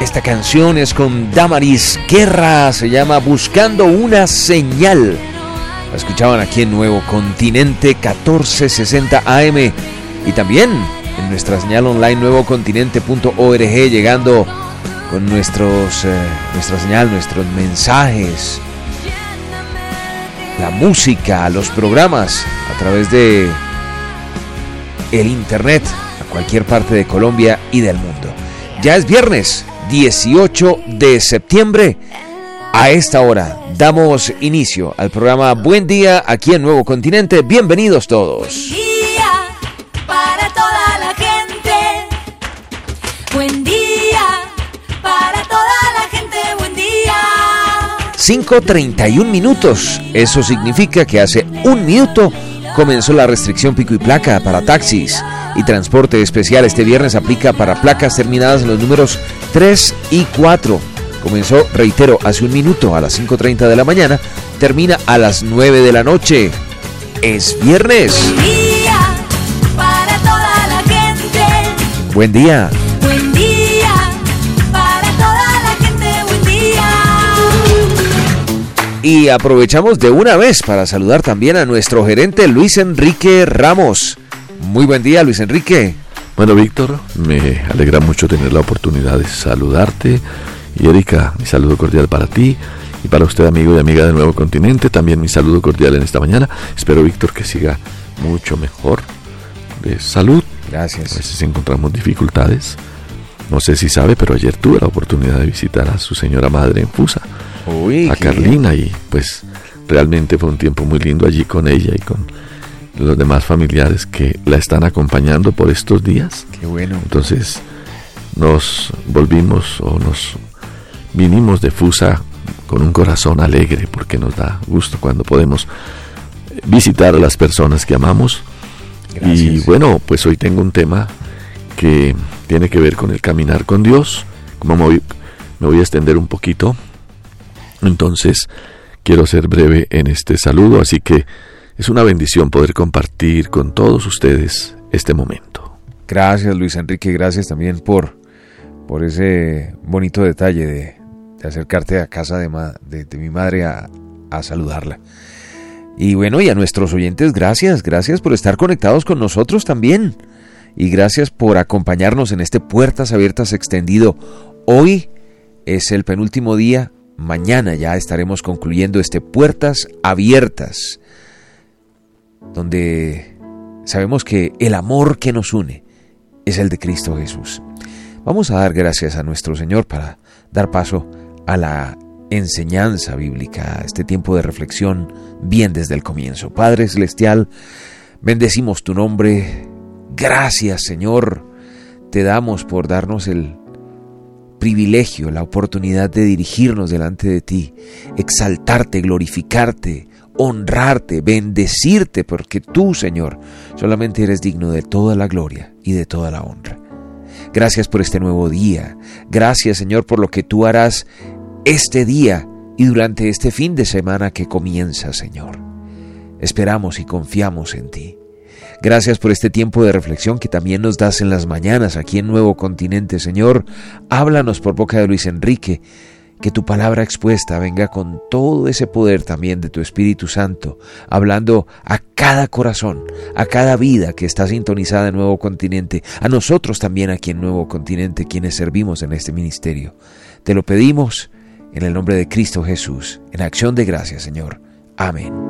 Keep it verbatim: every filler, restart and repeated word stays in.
Esta canción es con Damaris Guerra, se llama Buscando una Señal. La escuchaban aquí en Nuevo Continente catorce sesenta A M y también en nuestra señal online nuevo continente punto org, llegando con nuestros, eh, nuestra señal, nuestros mensajes, la música, los programas a través de el internet a cualquier parte de Colombia y del mundo. Ya es viernes dieciocho de septiembre. A esta hora damos inicio al programa Buen Día aquí en Nuevo Continente. Bienvenidos todos. Buen día para toda la gente. Buen día para toda la gente. Buen día. cinco treinta y un minutos. Eso significa que hace un minuto comenzó la restricción pico y placa para taxis y transporte especial. Este viernes aplica para placas terminadas en los números tres y cuatro. Comenzó, reitero, hace un minuto a las cinco treinta de la mañana, termina a las nueve de la noche. Es viernes. Buen día para toda la gente. Buen día. Buen día para toda la gente. Buen día. Y aprovechamos de una vez para saludar también a nuestro gerente Luis Enrique Ramos. Muy buen día, Luis Enrique. Bueno, Víctor, me alegra mucho tener la oportunidad de saludarte. Y Erika, mi saludo cordial para ti y para usted, amigo y amiga de Nuevo Continente. También mi saludo cordial en esta mañana. Espero, Víctor, que siga mucho mejor de salud. Gracias. A veces encontramos dificultades. No sé si sabe, pero ayer tuve la oportunidad de visitar a su señora madre en Fusa, Uy, a Carlina, y pues realmente fue un tiempo muy lindo allí con ella y con los demás familiares que la están acompañando por estos días. Qué bueno. Entonces nos volvimos o nos vinimos de Fusa con un corazón alegre, porque nos da gusto cuando podemos visitar a las personas que amamos. Gracias. Y bueno, pues hoy tengo un tema que tiene que ver con el caminar con Dios. Como me voy, me voy a extender un poquito, entonces quiero ser breve en este saludo, así que es una bendición poder compartir con todos ustedes este momento. Gracias, Luis Enrique, gracias también por, por ese bonito detalle de, de acercarte a casa de, ma, de, de mi madre a, a saludarla. Y bueno, y a nuestros oyentes, gracias, gracias por estar conectados con nosotros también. Y gracias por acompañarnos en este Puertas Abiertas extendido. Hoy es el penúltimo día, mañana ya estaremos concluyendo este Puertas Abiertas, donde sabemos que el amor que nos une es el de Cristo Jesús. Vamos a dar gracias a nuestro Señor para dar paso a la enseñanza bíblica, a este tiempo de reflexión bien desde el comienzo. Padre Celestial, bendecimos tu nombre. Gracias, Señor, te damos por darnos el privilegio, la oportunidad de dirigirnos delante de ti, exaltarte, glorificarte, honrarte, bendecirte, porque tú, Señor, solamente eres digno de toda la gloria y de toda la honra. Gracias por este nuevo día. Gracias, Señor, por lo que tú harás este día y durante este fin de semana que comienza, Señor. Esperamos y confiamos en ti. Gracias por este tiempo de reflexión que también nos das en las mañanas aquí en Nuevo Continente, Señor. Háblanos por boca de Luis Enrique, que tu palabra expuesta venga con todo ese poder también de tu Espíritu Santo, hablando a cada corazón, a cada vida que está sintonizada en Nuevo Continente, a nosotros también aquí en Nuevo Continente, quienes servimos en este ministerio. Te lo pedimos en el nombre de Cristo Jesús, en acción de gracias, Señor. Amén.